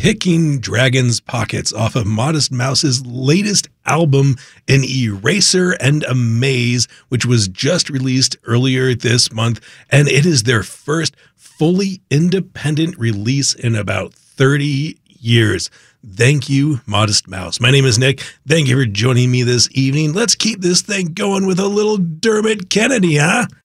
picking Dragon's Pockets off of Modest Mouse's latest album, An Eraser and a Maze, which was just released earlier this month. And it is their first fully independent release in about 30 years. Thank you, Modest Mouse. My name is Nick. Thank you for joining me this evening. Let's keep this thing going with a little Dermot Kennedy, huh?